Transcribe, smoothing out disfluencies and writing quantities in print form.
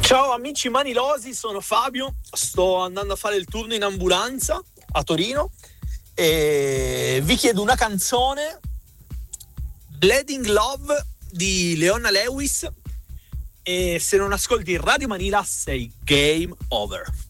Ciao amici manilosi, sono Fabio, sto andando a fare il turno in ambulanza a Torino e vi chiedo una canzone, Bleeding Love di Leona Lewis, e se non ascolti Radio Manila sei game over.